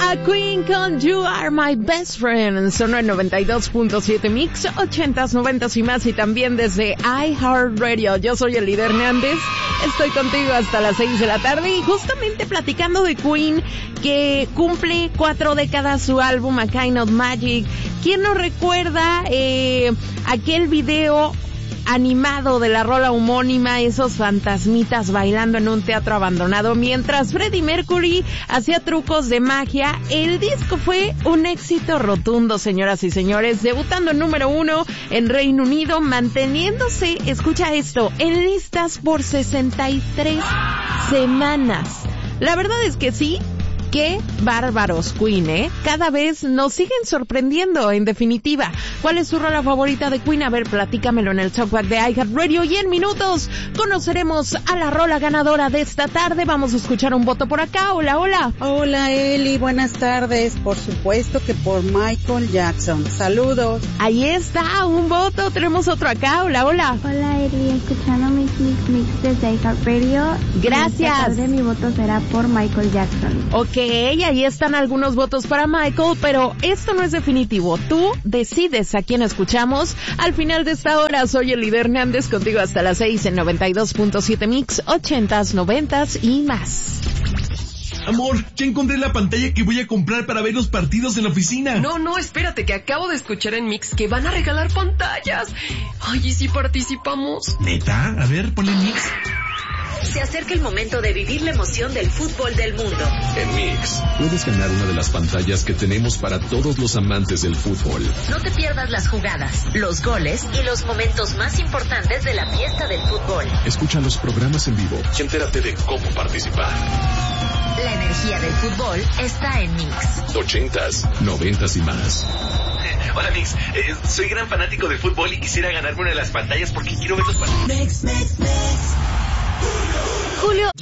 era Queen con You Are My Best Friend. Sonó en 92.7 Mix, 80s, 90s y más, y también desde iHeartRadio. Yo soy el líder Hernández. Estoy contigo hasta las 6 de la tarde y justamente platicando de Queen, que cumple 4 décadas su álbum A Kind of Magic. ¿Quién no recuerda aquel video animado de la rola homónima, esos fantasmitas bailando en un teatro abandonado mientras Freddie Mercury hacía trucos de magia? El disco fue un éxito rotundo, señoras y señores, debutando en número 1 en Reino Unido, manteniéndose, escucha esto, en listas por 63 semanas. La verdad es que sí. ¡Qué bárbaros, Queen, eh! Cada vez nos siguen sorprendiendo, en definitiva. ¿Cuál es tu rola favorita de Queen? A ver, platícamelo en el Talkback de iHeartRadio. Y en minutos conoceremos a la rola ganadora de esta tarde. Vamos a escuchar un voto por acá. Hola, hola. Hola, Eli. Buenas tardes. Por supuesto que por Michael Jackson. Saludos. Ahí está, un voto. Tenemos otro acá. Hola, hola. Hola, Eli. Escuchando Mix desde iHeartRadio. Gracias. Esta tarde mi voto será por Michael Jackson. Ok, ahí están algunos votos para Michael, pero esto no es definitivo. Tú decides a quién escuchamos. Al final de esta hora, soy el líder Hernández, contigo hasta las 6 en 92.7 Mix, 80s, 90s y más. Amor, ya encontré la pantalla que voy a comprar para ver los partidos en la oficina. No, espérate, que acabo de escuchar en Mix que van a regalar pantallas. Ay, ¿y si participamos? ¿Neta? A ver, ponle Mix. Se acerca el momento de vivir la emoción del fútbol del mundo. En Mix, puedes ganar una de las pantallas que tenemos para todos los amantes del fútbol. No te pierdas las jugadas, los goles y los momentos más importantes de la fiesta del fútbol. Escucha los programas en vivo y entérate de cómo participar. La energía del fútbol está en Mix. 80s, 90s y más. Hola, Mix. Soy gran fanático de fútbol y quisiera ganarme una de las pantallas porque quiero ver los partidos. Julio.